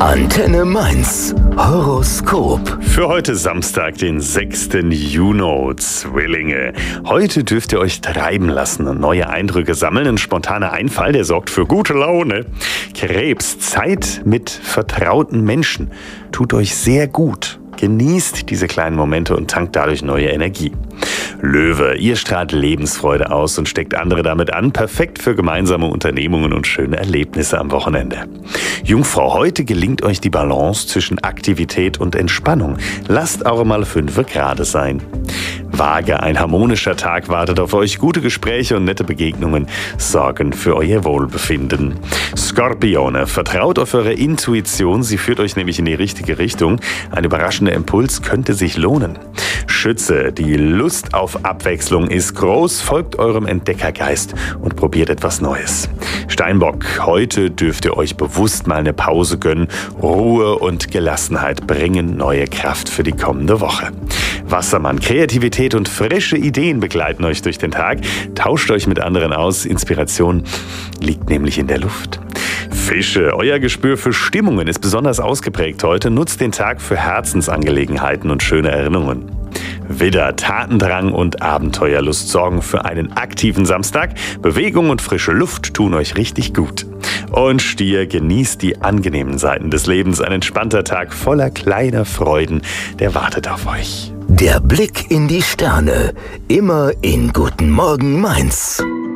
Antenne Mainz. Horoskop. Für heute Samstag, den 6. Juni, Zwillinge. Heute dürft ihr euch treiben lassen und neue Eindrücke sammeln. Ein spontaner Einfall, der sorgt für gute Laune. Krebs, Zeit mit vertrauten Menschen tut euch sehr gut. Genießt diese kleinen Momente und tankt dadurch neue Energie. Löwe, ihr strahlt Lebensfreude aus und steckt andere damit an. Perfekt für gemeinsame Unternehmungen und schöne Erlebnisse am Wochenende. Jungfrau, heute gelingt euch die Balance zwischen Aktivität und Entspannung. Lasst eure mal 5 gerade sein. Waage, ein harmonischer Tag wartet auf euch. Gute Gespräche und nette Begegnungen sorgen für euer Wohlbefinden. Skorpione, vertraut auf eure Intuition. Sie führt euch nämlich in die richtige Richtung. Ein überraschender Impuls könnte sich lohnen. Schütze, die Lust auf Abwechslung ist groß. Folgt eurem Entdeckergeist und probiert etwas Neues. Steinbock, heute dürft ihr euch bewusst mal eine Pause gönnen. Ruhe und Gelassenheit bringen neue Kraft für die kommende Woche. Wassermann, Kreativität und frische Ideen begleiten euch durch den Tag. Tauscht euch mit anderen aus. Inspiration liegt nämlich in der Luft. Fische, euer Gespür für Stimmungen ist besonders ausgeprägt heute. Nutzt den Tag für Herzensangelegenheiten und schöne Erinnerungen. Widder, Tatendrang und Abenteuerlust sorgen für einen aktiven Samstag. Bewegung und frische Luft tun euch richtig gut. Und Stier, genießt die angenehmen Seiten des Lebens. Ein entspannter Tag voller kleiner Freuden, der wartet auf euch. Der Blick in die Sterne. Immer in Guten Morgen Mainz.